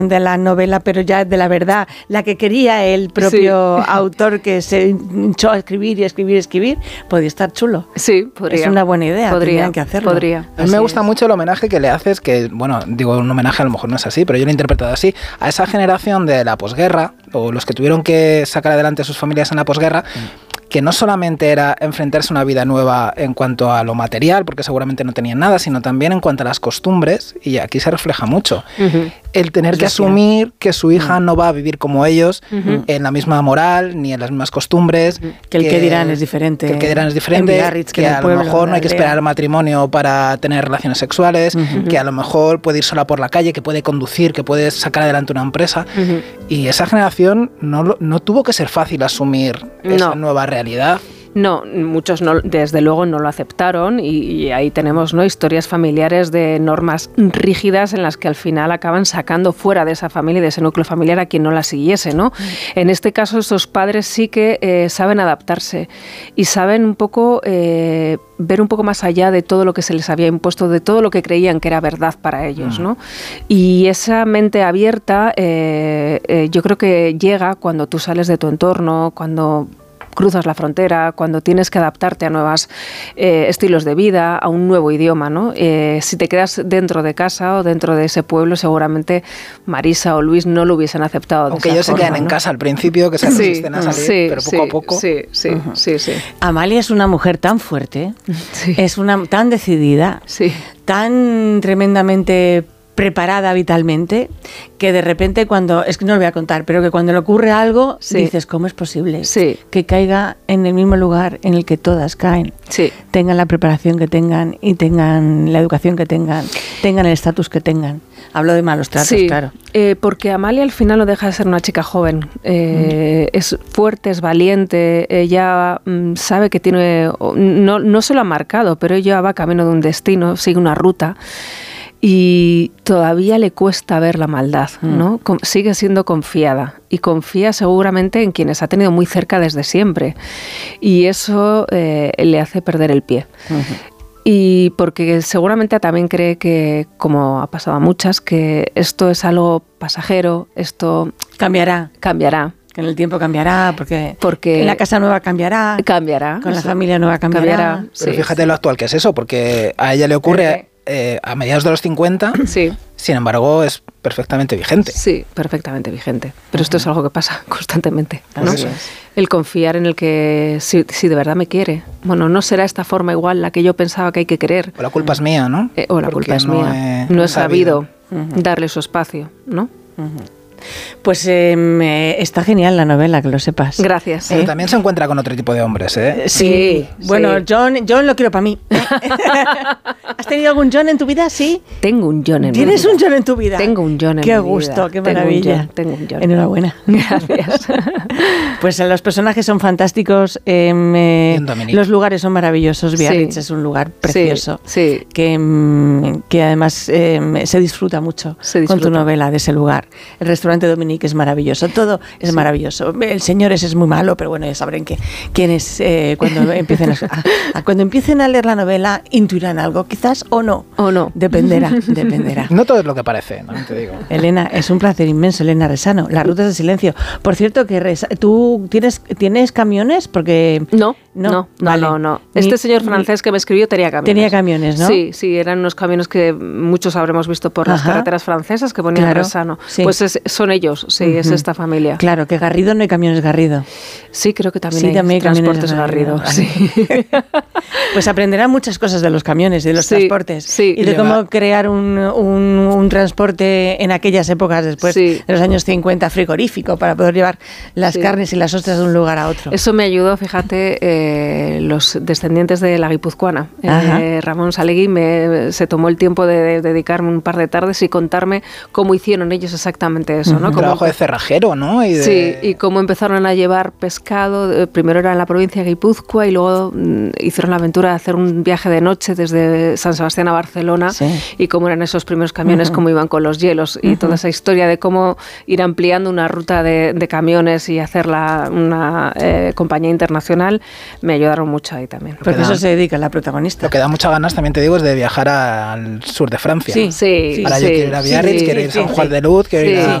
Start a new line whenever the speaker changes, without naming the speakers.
de la novela, pero ya de la verdad, la que quería el propio autor, que se hinchó a escribir y escribir y escribir, podría estar chulo.
Sí, podría.
Es una buena idea, tendrían que hacerlo.
Podría.
A mí me gusta mucho el homenaje que le haces, que, bueno, digo un homenaje, a lo mejor no es así, pero yo lo he interpretado así, a esa generación de la posguerra, o los que tuvieron que sacar adelante a sus familias en la posguerra, que no solamente era enfrentarse a una vida nueva en cuanto a lo material, porque seguramente no tenían nada, sino también en cuanto a las costumbres, y aquí se refleja mucho. El tener que asumir que su hija no va a vivir como ellos, en la misma moral, ni en las mismas costumbres.
Que el que dirán es diferente.
Que el que dirán es diferente,
Biarritz,
que a lo mejor no hay que esperar el matrimonio para tener relaciones sexuales, que a lo mejor puede ir sola por la calle, que puede conducir, que puede sacar adelante una empresa. Y esa generación no tuvo que ser fácil asumir esa nueva realidad.
No, muchos no, desde luego no lo aceptaron y ahí tenemos, ¿no?, historias familiares de normas rígidas en las que al final acaban sacando fuera de esa familia y de ese núcleo familiar a quien no la siguiese, ¿no? En este caso, estos padres sí que saben adaptarse y saben un poco ver un poco más allá de todo lo que se les había impuesto, de todo lo que creían que era verdad para ellos, ¿no? Y esa mente abierta yo creo que llega cuando tú sales de tu entorno, cuando cruzas la frontera, cuando tienes que adaptarte a nuevos estilos de vida, a un nuevo idioma, ¿no? Si te quedas dentro de casa o dentro de ese pueblo, seguramente Marisa o Luis no lo hubiesen aceptado.
Aunque ellos se quedan en casa al principio, que se resisten a salir, pero poco a poco.
Sí.
Amalia es una mujer tan fuerte, es tan decidida, tan tremendamente preparada vitalmente, que de repente es que no lo voy a contar, pero que cuando le ocurre algo, dices, ¿cómo es posible que caiga en el mismo lugar en el que todas caen? Tengan la preparación que tengan y tengan la educación que tengan el estatus que tengan. Hablo de malos tratos, claro.
Porque Amalia al final no deja de ser una chica joven. Es fuerte, es valiente, ella sabe que tiene, no se lo ha marcado, pero ella va camino de un destino, sigue una ruta. Y todavía le cuesta ver la maldad, ¿no? Sigue siendo confiada y confía seguramente en quienes ha tenido muy cerca desde siempre. Y eso le hace perder el pie. Y porque seguramente también cree que, como ha pasado a muchas, que esto es algo pasajero, esto
cambiará.
Que
en el tiempo cambiará, porque en la casa nueva cambiará. Con la familia nueva cambiará.
Pero fíjate lo actual que es eso, porque a ella le ocurre a mediados de los 50, sin embargo es perfectamente vigente.
Sí, perfectamente vigente. Pero esto es algo que pasa constantemente, ¿no? El confiar en el que si de verdad me quiere. Bueno, no será esta forma igual la que yo pensaba que hay que querer.
O la culpa es mía, ¿no?
O la culpa es mía. No he sabido darle su espacio, ¿no?
Pues está genial la novela, que lo sepas.
Gracias.
Pero también se encuentra con otro tipo de hombres, ¿eh?
Sí. Bueno, John lo quiero para mí. ¿Has tenido algún John en tu vida? Sí.
Tengo un John en mi vida.
¿Tienes un John en tu vida?
Tengo un John en mi vida.
Qué gusto, qué maravilla.
Tengo un John.
Enhorabuena.
Gracias.
Pues los personajes son fantásticos, los lugares son maravillosos. Biarritz es un lugar precioso, que además se disfruta mucho con tu novela de ese lugar. El restaurante Dominique es maravilloso, todo es maravilloso. El señor ese es muy malo, pero bueno, ya sabrán quién es cuando empiecen a leer la novela, intuirán algo, quizás o no. Dependerá.
No todo es lo que parece, no te digo.
Elena, es un placer inmenso, Elena Resano. Las rutas del silencio. Por cierto, que ¿tú tienes camiones? Porque
No.
Vale.
Este señor francés que me escribió tenía camiones.
Tenía camiones, ¿no?
Sí, eran unos camiones que muchos habremos visto por las carreteras francesas que ponían Resano. Pues son ellos, es esta familia.
Claro, que Garrido no hay camiones Garrido.
Sí, creo que también hay transportes Garrido. Sí.
Pues aprenderán muchas cosas de los camiones, de los transportes y de cómo crear un transporte en aquellas épocas después de los años 50 frigorífico para poder llevar las carnes y las ostras de un lugar a otro.
Eso me ayudó, fíjate, los descendientes de la guipuzcoana. Ramón Salegui se tomó el tiempo de dedicarme un par de tardes y contarme cómo hicieron ellos exactamente eso, ¿no?
Un trabajo de cerrajero, ¿no?
Y cómo empezaron a llevar pescado. Primero era en la provincia de Guipúzcoa y luego hicieron la aventura de hacer un viaje de noche desde San Sebastián a Barcelona y cómo eran esos primeros camiones, cómo iban con los hielos y toda esa historia de cómo ir ampliando una ruta de camiones y hacerla una compañía internacional. me ayudaron mucho ahí también.
Porque eso se dedica la protagonista.
Lo que da muchas ganas, también te digo, es de viajar al sur de Francia.
Sí.
Ahora yo quiero ir a Biarritz, quiero ir a San Juan de Luz, quiero ir a...